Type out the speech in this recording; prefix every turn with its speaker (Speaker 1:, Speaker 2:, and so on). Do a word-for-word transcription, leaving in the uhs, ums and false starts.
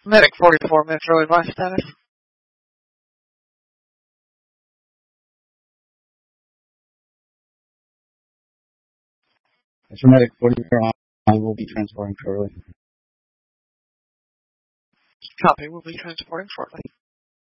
Speaker 1: Medic forty-four, Metro advice status.
Speaker 2: Metro Medic forty-four, I will be transporting shortly.
Speaker 1: Copy, we'll be transporting shortly.